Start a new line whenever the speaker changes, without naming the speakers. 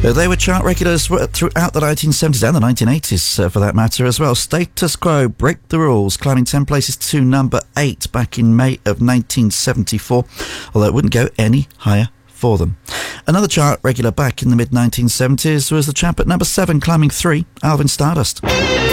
They were chart regulars throughout the 1970s and the 1980s, for that matter, as well. Status Quo, Break the Rules, climbing 10 places to number 8 back in May of 1974, although it wouldn't go any higher for them. Another chart regular back in the mid-1970s was the chap at number 7, climbing 3, Alvin Stardust.